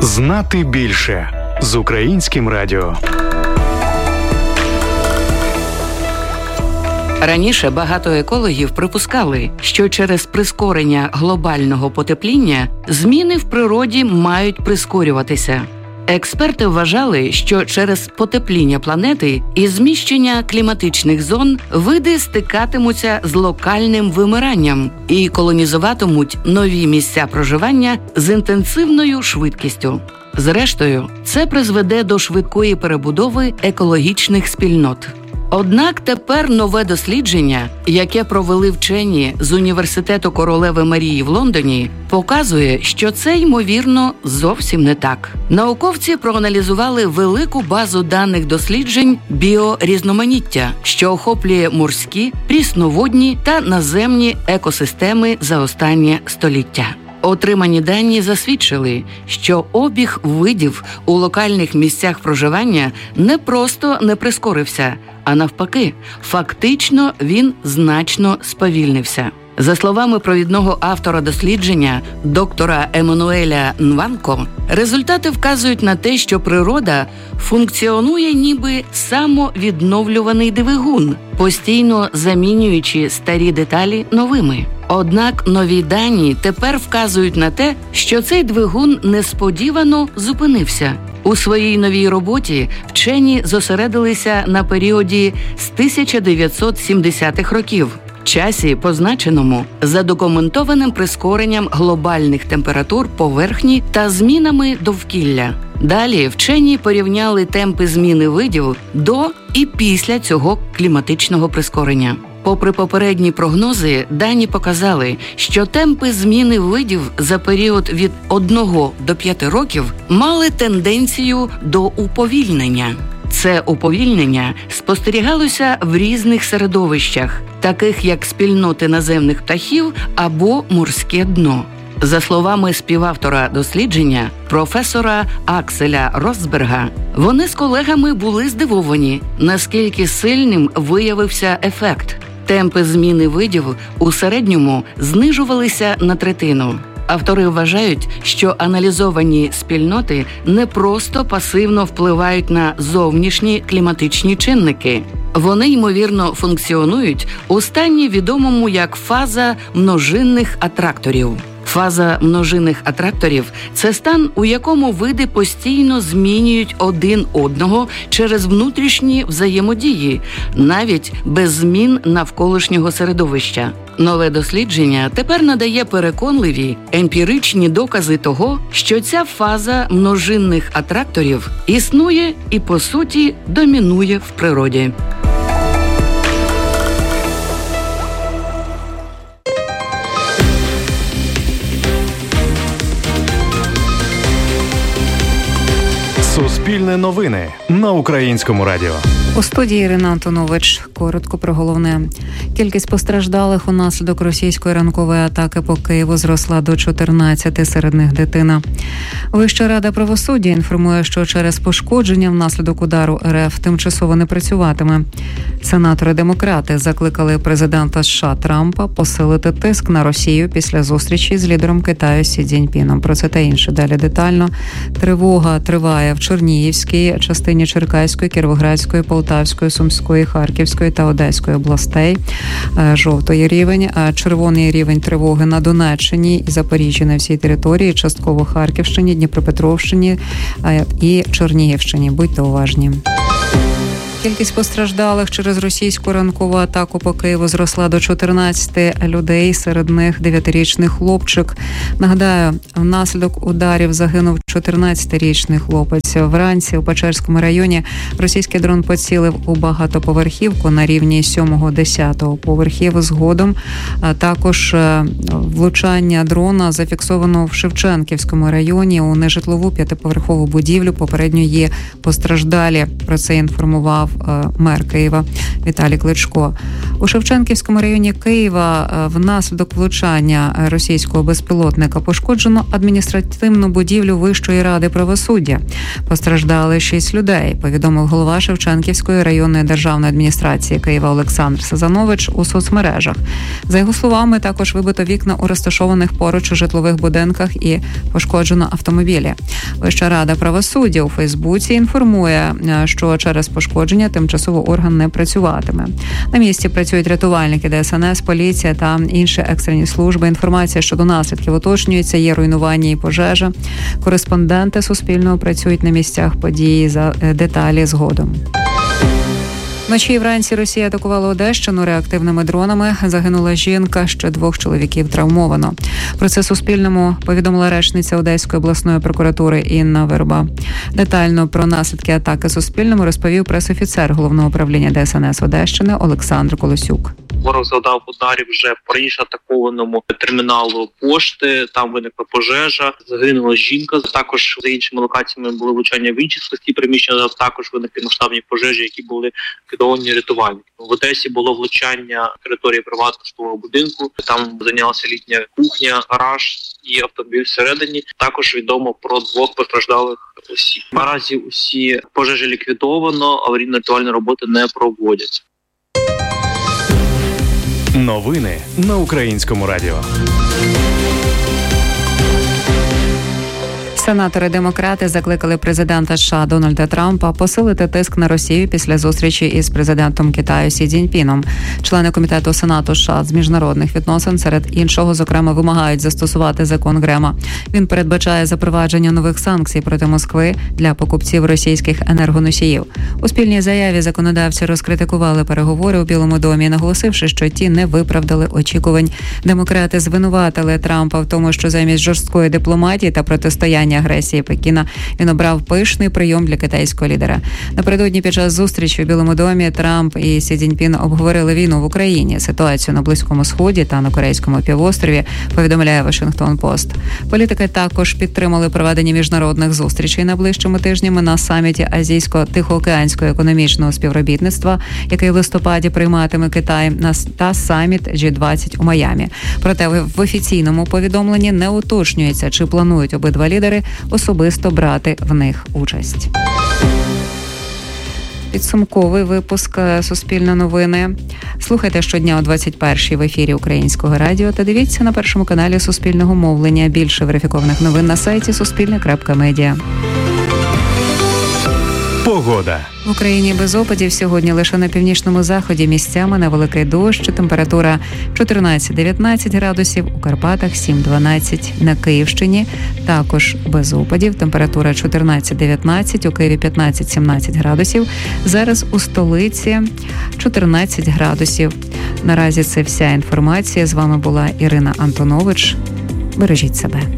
Знати більше з Українським радіо. Раніше багато екологів припускали, що через прискорення глобального потепління зміни в природі мають прискорюватися. Експерти вважали, що через потепління планети і зміщення кліматичних зон види стикатимуться з локальним вимиранням і колонізуватимуть нові місця проживання з інтенсивною швидкістю. Зрештою, це призведе до швидкої перебудови екологічних спільнот. Однак тепер нове дослідження, яке провели вчені з Університету Королеви Марії в Лондоні, показує, що це, ймовірно, зовсім не так. Науковці проаналізували велику базу даних досліджень біорізноманіття, що охоплює морські, прісноводні та наземні екосистеми за останнє століття. Отримані дані засвідчили, що обіг видів у локальних місцях проживання не просто не прискорився, а навпаки, фактично він значно сповільнився. За словами провідного автора дослідження, доктора Еммануеля Нванко, результати вказують на те, що природа функціонує ніби самовідновлюваний двигун, постійно замінюючи старі деталі новими. Однак нові дані тепер вказують на те, що цей двигун несподівано зупинився. У своїй новій роботі вчені зосередилися на періоді з 1970-х років, часі, позначеному задокументованим прискоренням глобальних температур поверхні та змінами довкілля. Далі вчені порівняли темпи зміни видів до і після цього кліматичного прискорення. Попри попередні прогнози, дані показали, що темпи зміни видів за період від 1 до 5 років мали тенденцію до уповільнення. Це уповільнення спостерігалося в різних середовищах, таких як спільноти наземних птахів або морське дно. За словами співавтора дослідження, професора Акселя Росберга, вони з колегами були здивовані, наскільки сильним виявився ефект. Темпи зміни видів у середньому знижувалися на третину. Автори вважають, що аналізовані спільноти не просто пасивно впливають на зовнішні кліматичні чинники. Вони, ймовірно, функціонують у стані, відомому як фаза множинних атракторів. Фаза множинних атракторів – це стан, у якому види постійно змінюють один одного через внутрішні взаємодії, навіть без змін навколишнього середовища. Нове дослідження тепер надає переконливі емпіричні докази того, що ця фаза множинних атракторів існує і, по суті, домінує в природі. Суспільне новини на Українському радіо. У студії Ірина Антонович. Коротко про головне. Кількість постраждалих унаслідок російської ранкової атаки по Києву зросла до 14, серед них дитина. Вища рада правосуддя інформує, що через пошкодження внаслідок удару РФ тимчасово не працюватиме. Сенатори-демократи закликали президента США Трампа посилити тиск на Росію після зустрічі з лідером Китаю Сі Цзіньпіном. Про це та інше далі детально. Тривога триває в Чернігівській, частині Черкаської, Кіровоградської, Полтавської, Сумської, Харківської та Одеської областей. Жовтий рівень, червоний рівень тривоги на Донеччині і Запоріжжі на всій території, частково Харківщині, Дніпропетровщині і Чернігівщині. Будьте уважні. Кількість постраждалих через російську ранкову атаку по Києву зросла до 14 людей, серед них 9-річний хлопчик. Нагадаю, внаслідок ударів загинув 14-річний хлопець. Вранці у Печерському районі російський дрон поцілив у багатоповерхівку на рівні 7-10 поверхів. Згодом також влучання дрона зафіксовано в Шевченківському районі у нежитлову 5-поверхову будівлю. Попередньо є постраждалі. Про це інформував мер Києва Віталій Кличко. У Шевченківському районі Києва внаслідок влучання російського безпілотника пошкоджено адміністративну будівлю Вищої ради правосуддя. Постраждали 6 людей, повідомив голова Шевченківської районної державної адміністрації Києва Олександр Сазанович у соцмережах. За його словами, також вибито вікна у розташованих поруч житлових будинках і пошкоджено автомобілі. Вища рада правосуддя у Фейсбуці інформує, що через пошкодження тимчасово орган не працюватиме. На місці працюють рятувальники ДСНС, поліція та інші екстрені служби. Інформація щодо наслідків уточнюється, є руйнування і пожежа. Кореспонденти Суспільного працюють на місцях події, за деталі згодом. Вночі і вранці Росія атакувала Одещину реактивними дронами. Загинула жінка, ще 2 чоловіків травмовано. Про це Суспільному повідомила речниця Одеської обласної прокуратури Інна Верба. Детально про наслідки атаки Суспільному розповів пресофіцер Головного управління ДСНС Одещини Олександр Колосюк. Ворог завдав ударів вже по раніше атакованому терміналу пошти, там виникла пожежа, загинула жінка. Також за іншими локаціями були влучання в інші складські приміщення, також виникли масштабні пожежі, які були ліквідовані рятувальники. В Одесі було влучання території приватного житлового будинку, там зайнялася літня кухня, гараж і автомобіль всередині. Також відомо про 2 постраждалих осіб. Наразі усі пожежі ліквідовано, аварійно-рятувальні роботи не проводяться. Новини на Українському радіо. Сенатори-демократи закликали президента США Дональда Трампа посилити тиск на Росію після зустрічі із президентом Китаю Сі Цзіньпіном. Члени комітету Сенату США з міжнародних відносин, серед іншого, зокрема, вимагають застосувати закон Грема. Він передбачає запровадження нових санкцій проти Москви для покупців російських енергоносіїв. У спільній заяві законодавці розкритикували переговори у Білому домі, наголосивши, що ті не виправдали очікувань. Демократи звинуватили Трампа в тому, що замість жорсткої дипломатії та протистояння агресії Пекіна він обрав пишний прийом для китайського лідера. Напередодні під час зустрічі у Білому домі Трамп і Сі Цзіньпін обговорили війну в Україні, ситуацію на Близькому Сході та на Корейському півострові, повідомляє Вашингтон-Пост. Політики також підтримали проведення міжнародних зустрічей найближчими тижнями на саміті Азійсько-Тихоокеанського економічного співробітництва, який в листопаді прийматиме Китай, та саміт G20 у Майамі. Проте в офіційному повідомленні не уточнюється, чи планують обидва лідери особисто брати в них участь. Підсумковий випуск «Суспільне новини». Слухайте щодня о 21-й в ефірі Українського радіо та дивіться на першому каналі Суспільного мовлення. Більше верифікованих новин на сайті Суспільне.Медіа. Погода. В Україні без опадів сьогодні лише на північному заході місцями невеликий дощ, температура 14-19 градусів, у Карпатах 7-12, на Київщині також без опадів, температура 14-19, у Києві 15-17 градусів, зараз у столиці 14 градусів. Наразі це вся інформація. З вами була Ірина Антонович. Бережіть себе.